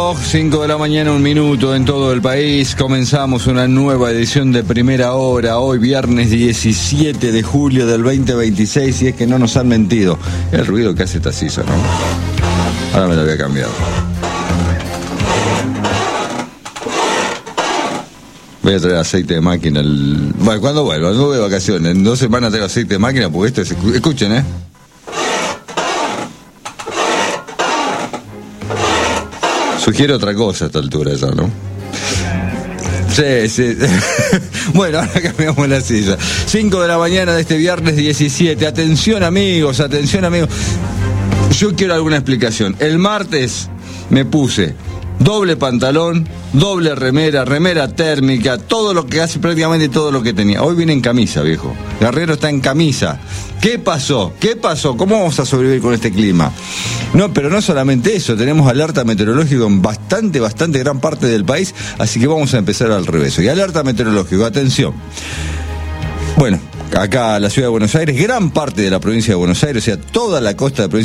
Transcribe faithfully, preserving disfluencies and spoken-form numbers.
reloj, cinco de la mañana, un minuto en todo el país. Comenzamos una nueva edición de Primera Hora, hoy viernes diecisiete de julio del veinte veintiséis, y es que no nos han mentido. El ruido que hace Tacizo, ¿no? Ahora me lo voy a cambiar. Voy a traer aceite de máquina. El... Bueno, cuando vuelva, no voy de vacaciones. En dos semanas traigo aceite de máquina porque esto es... Escuchen, ¿eh? Sugiero otra cosa a esta altura ya, ¿no? Sí, sí. Bueno, ahora cambiamos la silla. cinco de la mañana de este viernes diecisiete. Atención, amigos, atención, amigos. Yo quiero alguna explicación. El martes me puse doble pantalón, doble remera, remera térmica, todo lo que hace, prácticamente todo lo que tenía. Hoy viene en camisa, viejo. Guerrero está en camisa. ¿Qué pasó? ¿Qué pasó? ¿Cómo vamos a sobrevivir con este clima? No, pero no solamente eso, tenemos alerta meteorológica en bastante, bastante gran parte del país, así que vamos a empezar al revés. Y alerta meteorológica, atención. Bueno, acá la ciudad de Buenos Aires, gran parte de la provincia de Buenos Aires, o sea, toda la costa de la provincia